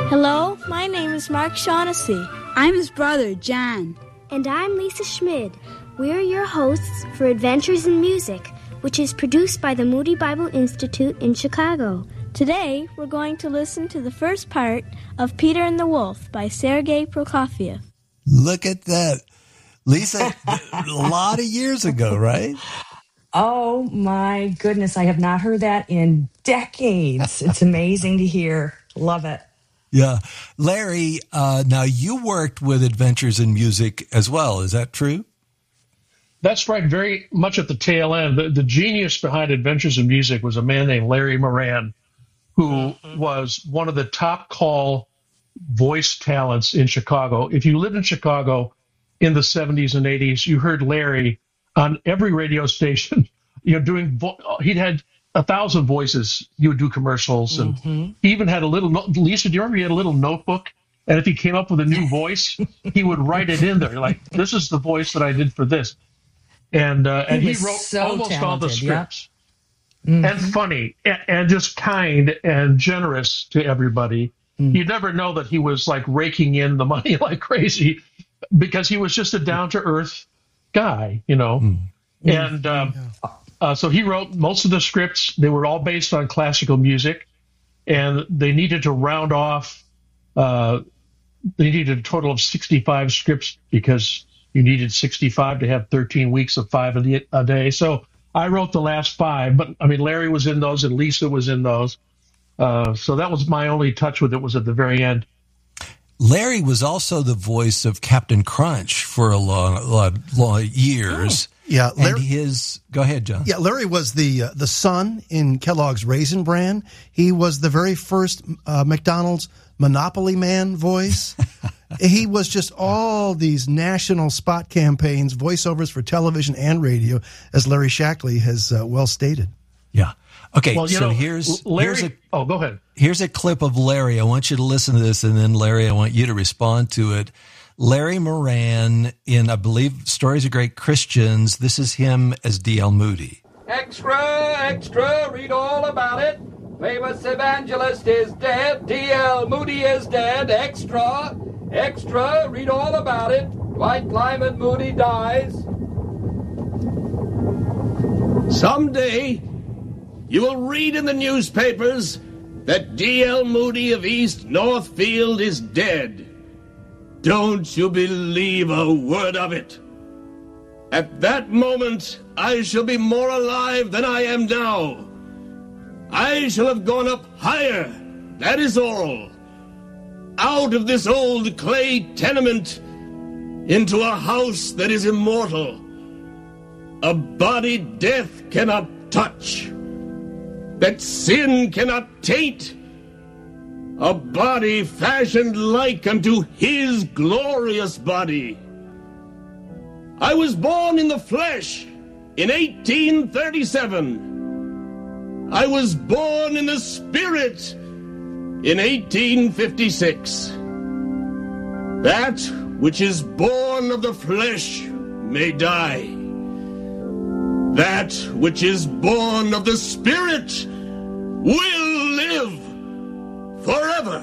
Hello, my name is Mark Shaughnessy. I'm his brother, John. And I'm Lisa Schmid. We're your hosts for Adventures in Music, which is produced by the Moody Bible Institute in Chicago. Today, we're going to listen to the first part of Peter and the Wolf by Sergei Prokofiev. Look at that. Lisa, a lot of years ago, right? Oh, my goodness. I have not heard that in decades. It's amazing to hear. Love it. Yeah. Larry, now you worked with Adventures in Music as well. Is that true? That's right. Very much at the tail end. The genius behind Adventures in Music was a man named Larry Moran, who was one of the top call voice talents in Chicago. If you lived in Chicago in the 70s and 80s, you heard Larry on every radio station, he'd had 1,000 voices. He would do commercials, and he even had a little. Lisa, do you remember he had a little notebook? And if he came up with a new voice, he would write it in there. Like, this is the voice that I did for this, and he wrote almost all the scripts. Yeah. And funny, and just kind and generous to everybody. You'd never know that he was like raking in the money like crazy, because he was just a down to earth guy, And so he wrote most of the scripts. They were all based on classical music, and they needed to round off. They needed a total of 65 scripts because you needed 65 to have 13 weeks of 5 a day. So I wrote the last 5, but I mean, Larry was in those and Lisa was in those. So that was my only touch with it, was at the very end. Larry was also the voice of Captain Crunch for a long years. Oh. Yeah, Larry, go ahead, John. Yeah, Larry was the son in Kellogg's Raisin Bran. He was the very first McDonald's Monopoly Man voice. He was just all these national spot campaigns, voiceovers for television and radio, as Larry Shackley has well stated. Yeah. Okay, well, so here's go ahead. Here's a clip of Larry. I want you to listen to this, and then Larry, I want you to respond to it. Larry Moran in, I believe, Stories of Great Christians. This is him as D.L. Moody. Extra, extra, read all about it. Famous evangelist is dead. D.L. Moody is dead. Extra, extra, read all about it. Dwight Lyman Moody dies. Someday, you will read in the newspapers that D.L. Moody of East Northfield is dead. Don't you believe a word of it. At that moment, I shall be more alive than I am now. I shall have gone up higher, that is all. Out of this old clay tenement into a house that is immortal. A body death cannot touch, that sin cannot taint. A body fashioned like unto his glorious body. I was born in the flesh in 1837. I was born in the spirit in 1856. That which is born of the flesh may die. That which is born of the spirit will live forever.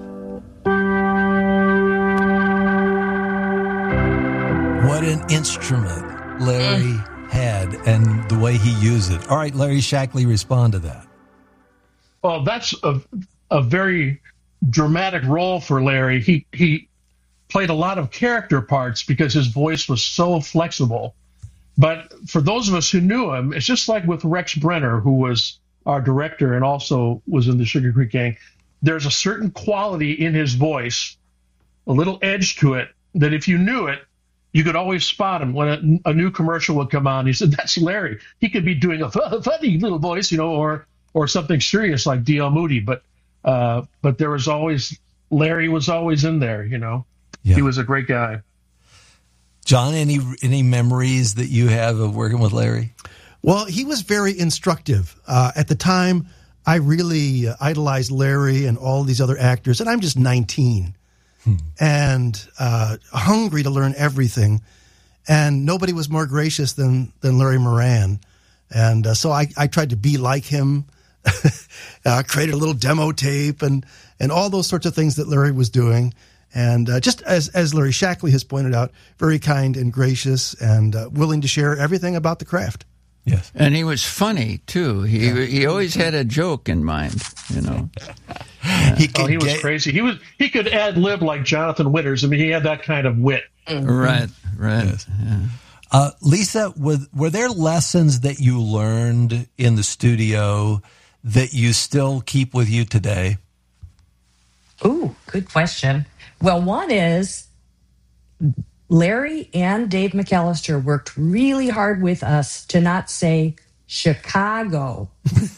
What an instrument Larry had, and the way he used it. All right, Larry Shackley, respond to that. Well, that's a very dramatic role for Larry. He played a lot of character parts because his voice was so flexible. But for those of us who knew him, it's just like with Rex Brenner, who was our director and also was in the Sugar Creek Gang. There's a certain quality in his voice, a little edge to it, that if you knew it, you could always spot him when a new commercial would come on. He said, "That's Larry." He could be doing a funny little voice, or something serious like D.L. Moody. But there was always, Larry was always in there, Yeah. He was a great guy. John, any memories that you have of working with Larry? Well, he was very instructive. At the time, I really idolized Larry and all these other actors, and I'm just 19 and hungry to learn everything. And nobody was more gracious than Larry Moran. And so I tried to be like him. created a little demo tape and all those sorts of things that Larry was doing. And just as Larry Shackley has pointed out, very kind and gracious and willing to share everything about the craft. Yes. And he was funny, too. He always had a joke in mind, you know. Yeah. He was crazy. He could ad-lib like Jonathan Winters. I mean, he had that kind of wit. Right. Yes. Yeah. Lisa, were there lessons that you learned in the studio that you still keep with you today? Ooh, good question. Well, one is Larry and Dave McAllister worked really hard with us to not say Chicago.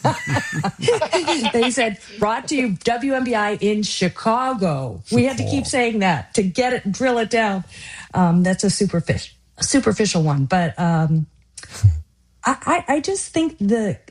They said, brought to you WMBI in Chicago. We had to keep saying that to get it, drill it down. That's a superficial one. But I just think that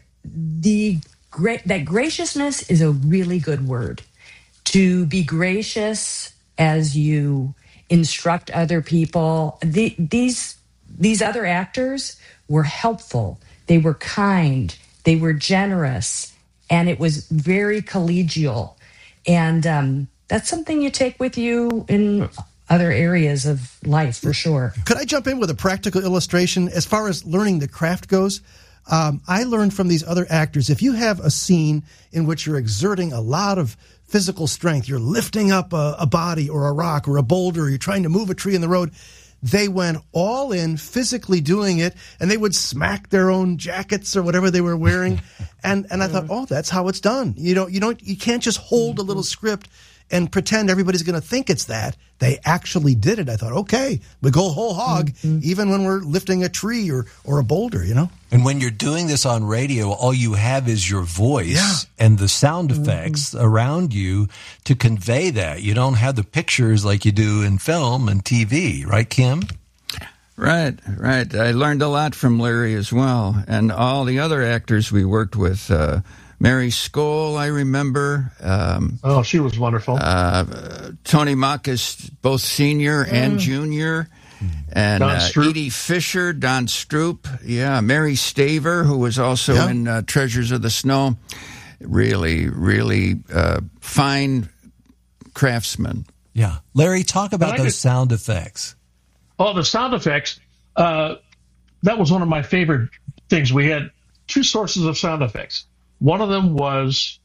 graciousness is a really good word. To be gracious as you instruct other people. These other actors were helpful. They were kind. They were generous. And it was very collegial. And that's something you take with you in other areas of life, for sure. Could I jump in with a practical illustration? As far as learning the craft goes, I learned from these other actors, if you have a scene in which you're exerting a lot of physical strength, you're lifting up a body or a rock or a boulder, you're trying to move a tree in the road, they went all in physically doing it, and they would smack their own jackets or whatever they were wearing. And I thought, that's how it's done. You can't just hold a little script and pretend everybody's going to think it's that. They actually did it. I thought, okay, we go whole hog, even when we're lifting a tree or a boulder, you know? And when you're doing this on radio, all you have is your voice and the sound effects around you to convey that. You don't have the pictures like you do in film and TV, right, Kim? Right. I learned a lot from Larry as well, and all the other actors we worked with. Mary Skoll, I remember. She was wonderful. Tony Makis, both senior and junior. And Edie Fisher, Don Stroop. Yeah, Mary Staver, who was also in Treasures of the Snow. Really, really fine craftsman. Yeah. Larry, talk about those sound effects. Oh, the sound effects. That was one of my favorite things. We had two sources of sound effects. One of them was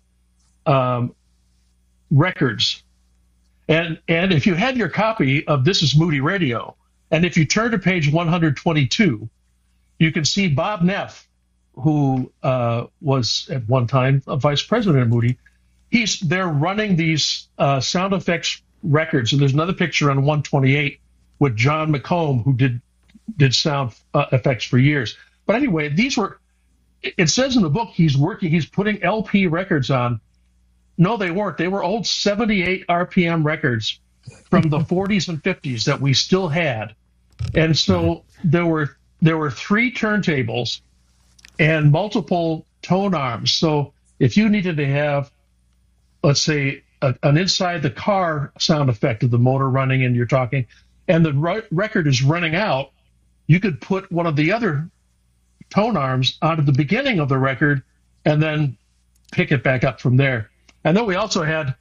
records. And if you had your copy of This Is Moody Radio, and if you turn to page 122, you can see Bob Neff, who was at one time a vice president of Moody. They're running these sound effects records. And there's another picture on 128 with John McComb, who did sound effects for years. But anyway, these were... It says in the book he's putting LP records on. No, they weren't. They were old 78 RPM records from the 40s and 50s that we still had. And so there were 3 turntables and multiple tone arms. So if you needed to have, let's say, an inside the car sound effect of the motor running and you're talking, and the record is running out, you could put one of the other tone arms out at the beginning of the record and then pick it back up from there. And then we also had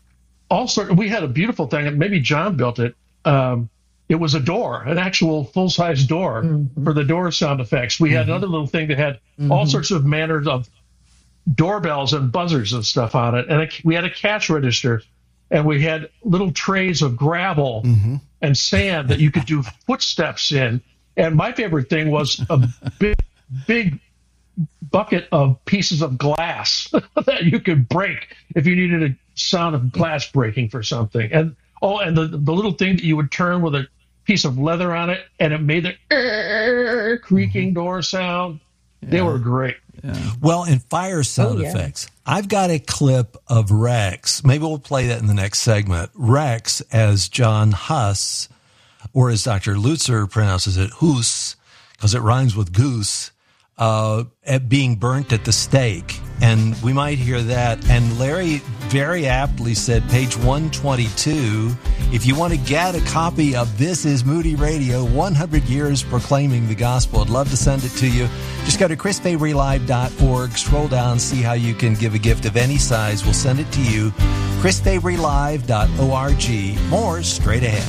we had a beautiful thing, and maybe John built it. It was a door, an actual full-size door for the door sound effects. We had another little thing that had all sorts of manners of doorbells and buzzers and stuff on it. And we had a cash register, and we had little trays of gravel and sand that you could do footsteps in. And my favorite thing was a big bucket of pieces of glass that you could break if you needed a sound of glass breaking for something. And the little thing that you would turn with a piece of leather on it, and it made the creaking door sound. They were great. Yeah. Well, in fire sound effects, I've got a clip of Rex. Maybe we'll play that in the next segment. Rex as John Huss, or as Dr. Lutzer pronounces it, Huss, because it rhymes with goose, at being burnt at the stake. And we might hear that. And Larry very aptly said, page 122, if you want to get a copy of This Is Moody Radio, 100 Years Proclaiming the Gospel, I'd love to send it to you. Just go to chrisfabrylive.org, scroll down, see how you can give a gift of any size. We'll send it to you. chrisfabrylive.org. More straight ahead.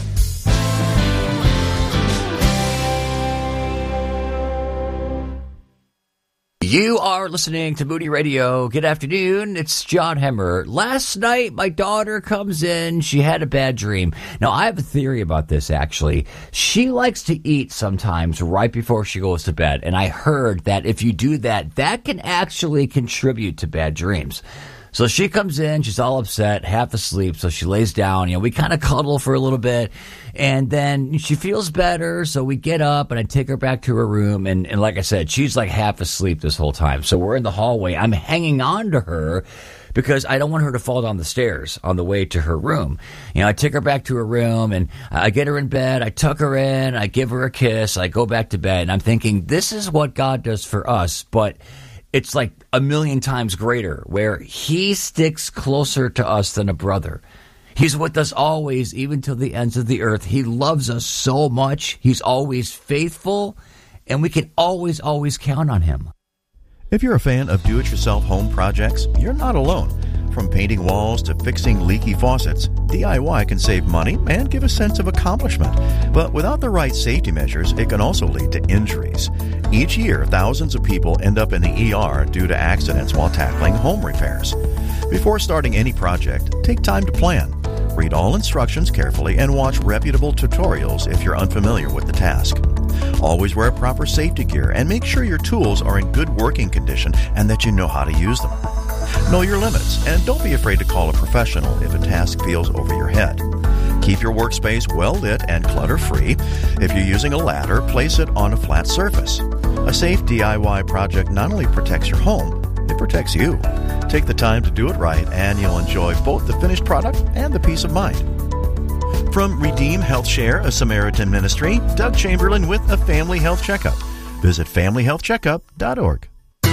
You are listening to Moody Radio. Good afternoon. It's John Hemmer. Last night, my daughter comes in. She had a bad dream. Now, I have a theory about this, actually. She likes to eat sometimes right before she goes to bed. And I heard that if you do that, that can actually contribute to bad dreams. So she comes in, she's all upset, half asleep, so she lays down. We kind of cuddle for a little bit, and then she feels better, so we get up, and I take her back to her room, and like I said, she's like half asleep this whole time. So we're in the hallway. I'm hanging on to her because I don't want her to fall down the stairs on the way to her room. I take her back to her room, and I get her in bed, I tuck her in, I give her a kiss, I go back to bed, and I'm thinking, this is what God does for us, but it's like a million times greater, where he sticks closer to us than a brother. He's with us always, even till the ends of the earth. He loves us so much. He's always faithful, and we can always, always count on him. If you're a fan of do-it-yourself home projects, you're not alone. From painting walls to fixing leaky faucets, DIY can save money and give a sense of accomplishment. But without the right safety measures, it can also lead to injuries. Each year, thousands of people end up in the ER due to accidents while tackling home repairs. Before starting any project, take time to plan. Read all instructions carefully and watch reputable tutorials if you're unfamiliar with the task. Always wear proper safety gear and make sure your tools are in good working condition and that you know how to use them. Know your limits and don't be afraid to call a professional if a task feels over your head. Keep your workspace well lit and clutter-free. If you're using a ladder, place it on a flat surface. A safe DIY project not only protects your home, it protects you. Take the time to do it right and you'll enjoy both the finished product and the peace of mind. From Redeem Health Share, a Samaritan ministry, Doug Chamberlain with a Family Health Checkup. Visit familyhealthcheckup.org.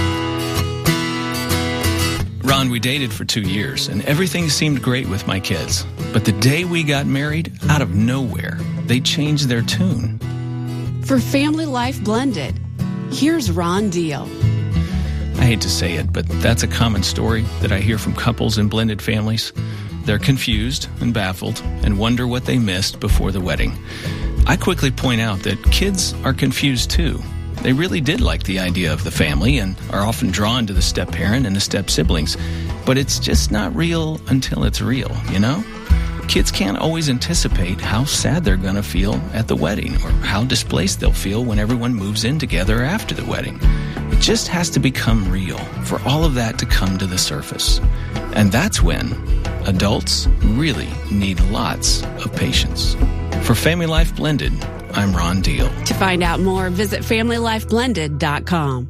Ron, we dated for 2 years, and everything seemed great with my kids. But the day we got married, out of nowhere, they changed their tune. For Family Life Blended, here's Ron Deal. I hate to say it, but that's a common story that I hear from couples in blended families. They're confused and baffled and wonder what they missed before the wedding. I quickly point out that kids are confused too. They really did like the idea of the family and are often drawn to the step-parent and the step-siblings. But it's just not real until it's real, you know? Kids can't always anticipate how sad they're going to feel at the wedding or how displaced they'll feel when everyone moves in together after the wedding. It just has to become real for all of that to come to the surface. And that's when adults really need lots of patience. For Family Life Blended, I'm Ron Deal. To find out more, visit FamilyLifeBlended.com.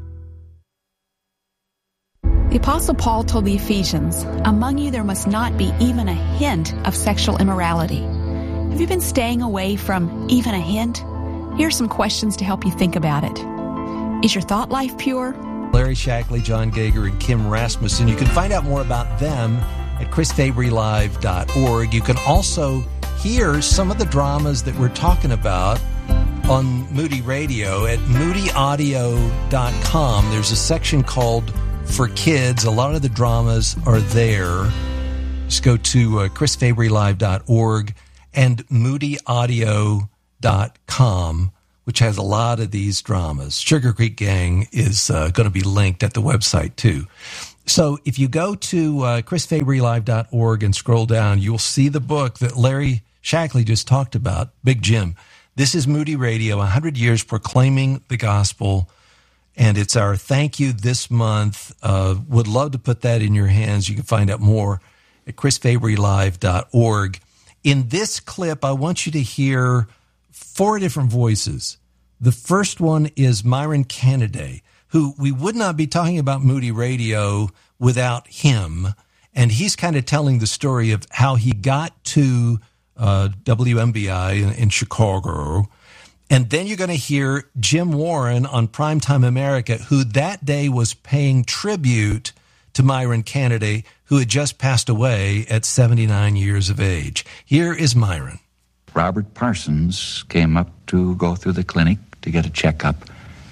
The Apostle Paul told the Ephesians, "Among you there must not be even a hint of sexual immorality." Have you been staying away from even a hint? Here are some questions to help you think about it. Is your thought life pure? Larry Shackley, John Gager, and Kim Rasmussen. You can find out more about them at chrisfabrylive.org. You can also hear some of the dramas that we're talking about on Moody Radio at moodyaudio.com. There's a section called For Kids. A lot of the dramas are there. Just go to chrisfabrylive.org and moodyaudio.com, which has a lot of these dramas. Sugar Creek Gang is going to be linked at the website too. So if you go to chrisfabrylive.org and scroll down, you'll see the book that Larry Shackley just talked about, Big Jim. This is Moody Radio, 100 years proclaiming the gospel, and it's our thank you this month. Would love to put that in your hands. You can find out more at chrisfabrylive.org. In this clip, I want you to hear 4 different voices. The first one is Myron Canaday, who we would not be talking about Moody Radio without him. And he's kind of telling the story of how he got to WMBI in Chicago. And then you're going to hear Jim Warren on Primetime America, who that day was paying tribute to Myron Canaday, who had just passed away at 79 years of age. Here is Myron. Robert Parsons came up to go through the clinic to get a checkup,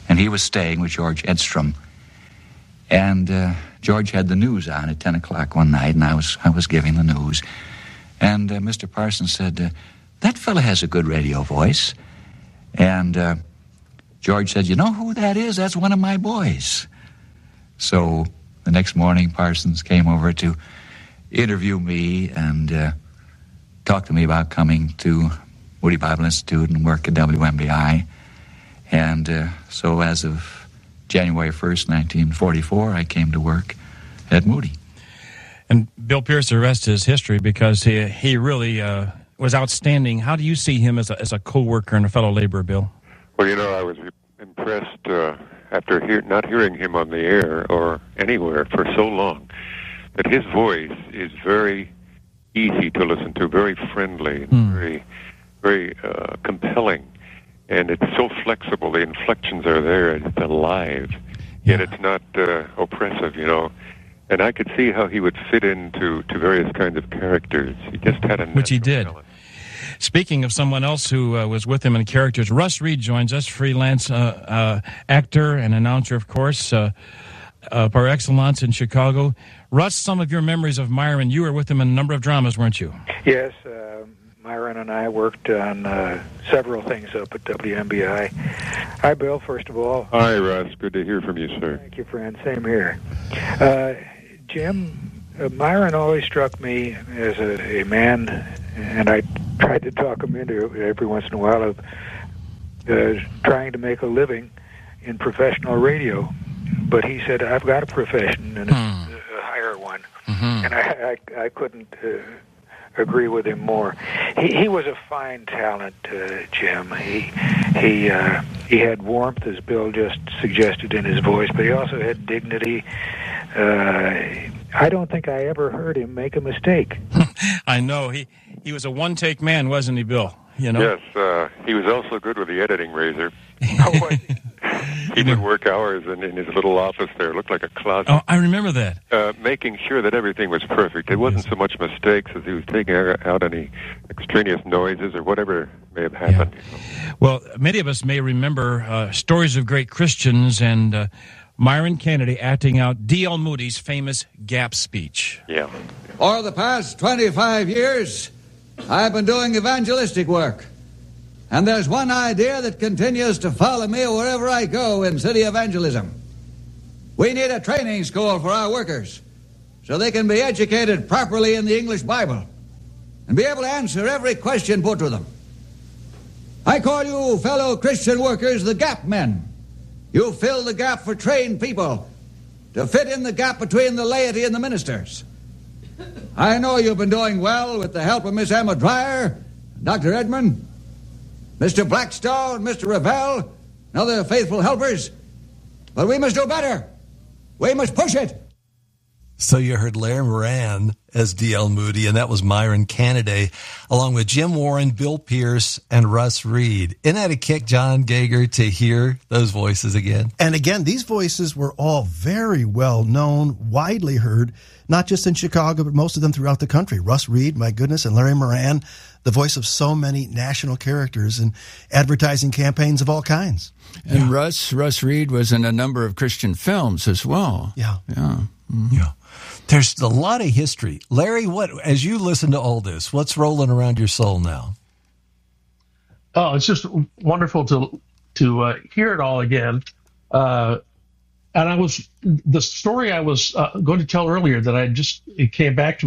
and he was staying with George Edstrom. And George had the news on at 10 o'clock one night, and I was giving the news. And Mr. Parsons said, that fella has a good radio voice. And George said, you know who that is? That's one of my boys. So the next morning, Parsons came over to interview me and talk to me about coming to Moody Bible Institute and work at WMBI. And so as of January 1st, 1944, I came to work at Moody. And Bill Pierce, the rest is history, because he really was outstanding. How do you see him as a co-worker and a fellow laborer, Bill? Well, you know, I was impressed after not hearing him on the air or anywhere for so long, that his voice is very easy to listen to, very friendly, and very compelling. And it's so flexible. The inflections are there. It's alive. Yet it's not oppressive, you know. And I could see how he would fit into various kinds of characters. He just had a which he did. talent. Speaking of someone else who was with him in characters, Russ Reed joins us, freelance actor and announcer, of course, par excellence in Chicago. Russ, some of your memories of Myron, you were with him in a number of dramas, weren't you? Yes, Myron and I worked on several things up at WMBI. Hi, Bill, first of all. Hi, Russ. Good to hear from you, sir. Thank you, friend. Same here. Jim, Myron always struck me as a man, and I tried to talk him into it every once in a while, of trying to make a living in professional radio. But he said, I've got a profession, and it's a higher one. Mm-hmm. And I couldn't agree with him more. He was a fine talent, Jim. He had warmth, as Bill just suggested, in his voice, but he also had dignity. I don't think I ever heard him make a mistake. I know. He was a one-take man, wasn't he, Bill? You know? Yes, he was also good with the editing razor. He would work hours in his little office there. It looked like a closet. Oh, I remember that. Making sure that everything was perfect. It wasn't so much mistakes as he was taking out any extraneous noises or whatever may have happened. Yeah. Well, many of us may remember stories of great Christians and Myron Kennedy acting out D.L. Moody's famous Gap speech. Yeah. For the past 25 years, I've been doing evangelistic work. And there's one idea that continues to follow me wherever I go in city evangelism. We need a training school for our workers so they can be educated properly in the English Bible and be able to answer every question put to them. I call you fellow Christian workers the gap men. You fill the gap for trained people to fit in the gap between the laity and the ministers. I know you've been doing well with the help of Miss Emma Dreyer, Dr. Edmond, Mr. Blackstone, Mr. Revell, and other faithful helpers. But we must do better. We must push it. So you heard Larry Moran as D.L. Moody, and that was Myron Kennedy, along with Jim Warren, Bill Pierce, and Russ Reed. Isn't that a kick, John Gager, to hear those voices again? And again, these voices were all very well known, widely heard, not just in Chicago, but most of them throughout the country. Russ Reed, my goodness, and Larry Moran, the voice of so many national characters and advertising campaigns of all kinds. And Russ Reed was in a number of Christian films as well. Yeah. Yeah. Mm-hmm. Yeah. There's a lot of history. Larry, as you listen to all this, what's rolling around your soul now? Oh, it's just wonderful to hear it all again. And the story I was going to tell earlier that it came back to